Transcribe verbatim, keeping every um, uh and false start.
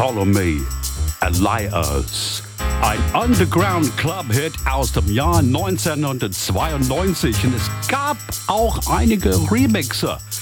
Follow Me, Elias. Ein Underground-Club-Hit aus dem Jahr neunzehnhundertzweiundneunzig. Und es gab auch einige Remixe